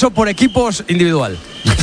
descenso por equipos individual.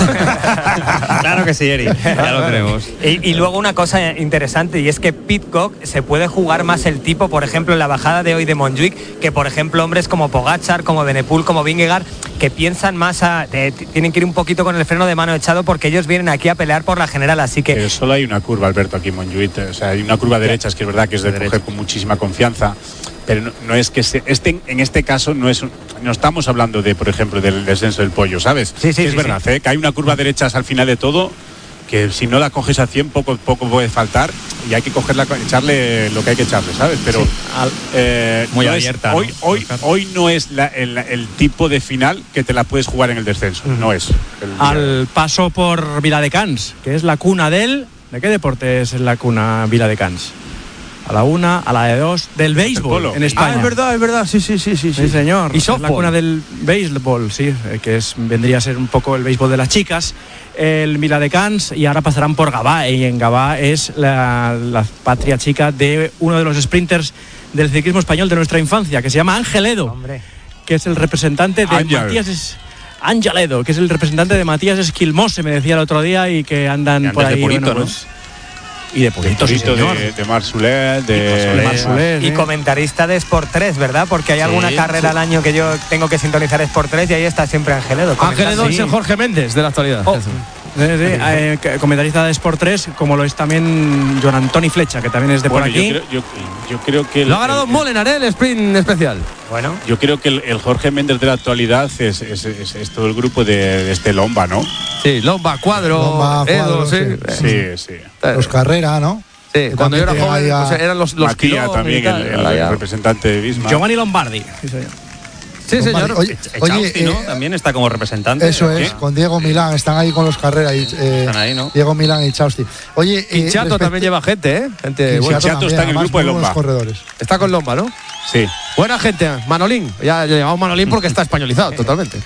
Claro que sí, Eri, ya lo tenemos. Y luego una cosa interesante, y es que Pidcock se puede jugar más el tipo, por ejemplo, en la bajada de hoy de Montjuic, que por ejemplo hombres como Pogačar, como Benepul, como Vingegaard, que piensan más tienen que ir un poquito con el freno de mano echado, porque ellos vienen aquí a pelear por la general, así que... Pero solo hay una curva, Alberto, aquí en Montjuic, o sea, hay una curva derecha, es que es verdad que es de coger con muchísima confianza, pero no es que en este caso no estamos hablando de, por ejemplo, del descenso del Pollo, ¿sabes? Sí, es verdad, que hay una curva derecha al final de todo, que si no la coges a 100 poco puede faltar, y hay que cogerla, echarle lo que hay que echarle, ¿sabes? Pero muy no abierta, es, hoy no es el tipo de final que te la puedes jugar en el descenso, no es. Al paso por Viladecans, que es la cuna ¿de qué deporte es la cuna Viladecans? A la una, a la de dos, del béisbol en España. Es verdad, sí, señor. Y softball. Es la cuna del béisbol, sí, que vendría a ser un poco el béisbol de las chicas. El Viladecans, y ahora pasarán por Gavà, y en Gavà es la patria chica de uno de los sprinters del ciclismo español de nuestra infancia, que se llama Ángel Edo, Hombre. que es el representante de Ángel Edo, que es el representante de Matías Esquilmose, me decía el otro día, y que andan por ahí. De Purito, ¿no? Y de Purito, sí, señor. De Marc Soler, Y comentarista de Sport 3, ¿verdad? Porque hay alguna carrera al año que yo tengo que sintonizar Sport 3 y ahí está siempre Ángel Edo. Ángel Edo es el Jorge Méndez de la actualidad. Comentarista de Sport 3, como lo es también Joan Antoni Flecha, que también es de por aquí. Yo creo que lo ha ganado Molenaar, el sprint especial. Bueno, yo creo que el Jorge Méndez de la actualidad es todo el grupo de este Lomba, ¿no? Sí, Lomba, Cuadro, Edo, sí. Los Carrera, ¿no? Sí, cuando yo era joven pues eran los Matías también, el representante de Visma. Giovanni Lombardi. Sí, señor. Oye, ¿no? También está como representante. Eso es, con Diego Milán, están ahí con los Carrera. Están ahí, ¿no? Diego Milán y Chausti. Oye, Chato también lleva gente, ¿eh? Gente buena. Chato está en el grupo de Lomba. Está con Lomba, ¿no? Sí. Buena gente, Manolín. Ya llamamos Manolín porque está españolizado totalmente.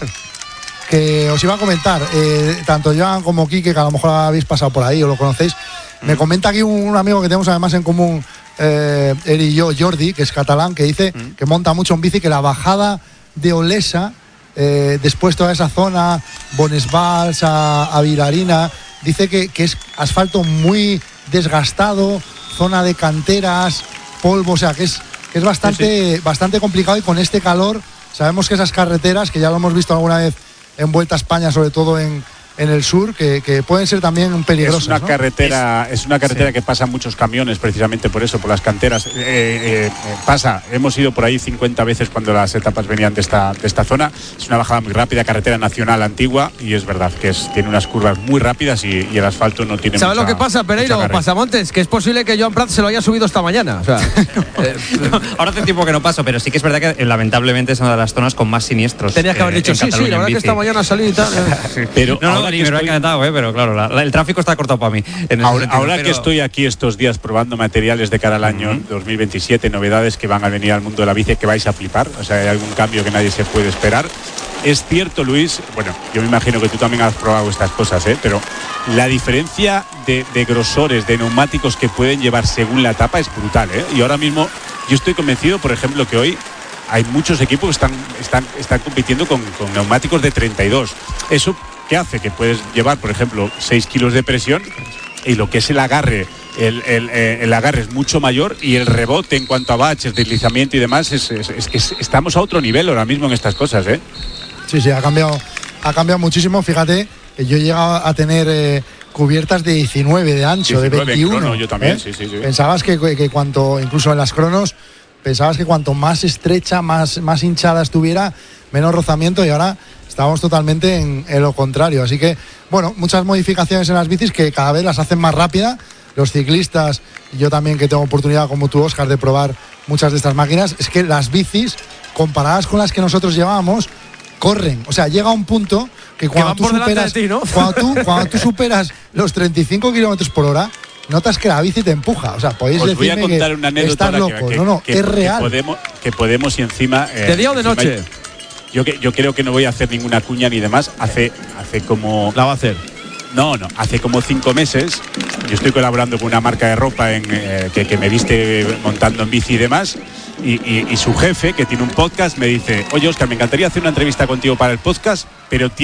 Que os iba a comentar, tanto Joan como Quique, que a lo mejor habéis pasado por ahí o lo conocéis, me comenta aquí un amigo que tenemos además en común, él y yo, Jordi, que es catalán, que dice que monta mucho en bici, que la bajada de Olesa, después toda esa zona, Bonesvalls a Vilarina, dice que es asfalto muy desgastado, zona de canteras, polvo, o sea que es bastante complicado, y con este calor sabemos que esas carreteras, que ya lo hemos visto alguna vez en Vuelta a España, sobre todo en el sur, que pueden ser también peligrosas. Es una carretera que pasan muchos camiones, precisamente por eso, por las canteras. Hemos ido por ahí 50 veces cuando las etapas venían de esta zona. Es una bajada muy rápida, carretera nacional antigua, y es verdad que tiene unas curvas muy rápidas y el asfalto no tiene ¿Sabes lo que pasa, Pereiro, Pasamontes? Que es posible que Joan Prats se lo haya subido esta mañana. O sea, ahora hace tiempo que no paso, pero sí que es verdad que lamentablemente es una de las zonas con más siniestros. Tenías que haber dicho sí, la verdad que esta mañana salí y tal. Pero me ha encantado, pero claro, el tráfico está cortado para mí. Que estoy aquí estos días probando materiales de cara al año 2027, novedades que van a venir al mundo de la bici, que vais a flipar. O sea, hay algún cambio que nadie se puede esperar. Es cierto, Luis, bueno, yo me imagino que tú también has probado estas cosas, pero la diferencia de grosores, de neumáticos que pueden llevar según la etapa es brutal, Y ahora mismo yo estoy convencido, por ejemplo, que hoy hay muchos equipos que están compitiendo con neumáticos de 32. Eso, ¿qué hace? Que puedes llevar, por ejemplo, 6 kilos de presión, y lo que es el agarre, el agarre es mucho mayor, y el rebote en cuanto a baches, deslizamiento y demás, es que estamos a otro nivel ahora mismo en estas cosas, Sí, ha cambiado muchísimo. Fíjate, yo he llegado a tener cubiertas de 19 de ancho, 19, de 21. Crono, yo también, sí. Pensabas que cuanto, incluso en las cronos, pensabas que cuanto más estrecha, más hinchada estuviera, menos rozamiento, y ahora estamos totalmente en lo contrario. Así que, bueno, muchas modificaciones en las bicis que cada vez las hacen más rápida. Los ciclistas, y yo también, que tengo oportunidad como tú, Óscar, de probar muchas de estas máquinas, es que las bicis, comparadas con las que nosotros llevábamos, corren. O sea, llega un punto que cuando tú superas, ti, ¿no? cuando tú superas los 35 kilómetros por hora, notas que la bici te empuja. O sea, podéis Os voy a decirme contar que una anécdota estás loco. Es real. Que podemos, y encima... ¿De día o de noche? Yo creo que no voy a hacer ninguna cuña ni demás. Hace como... La va a hacer. No, hace como 5 meses yo estoy colaborando con una marca de ropa que me viste montando en bici y demás, y su jefe, que tiene un podcast, me dice: oye, Óscar, me encantaría hacer una entrevista contigo para el podcast, pero